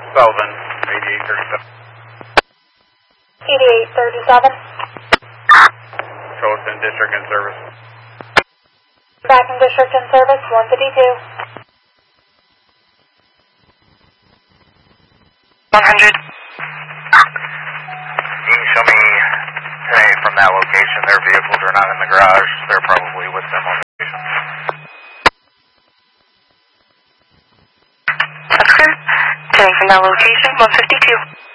Sullivan, 8837. 8837. Charleston District in service. Back in District in service, 152. 100. Can you show me, say, from that location, their vehicles are not in the garage, they're probably with them on vacation. That's correct. Getting from that location, 152.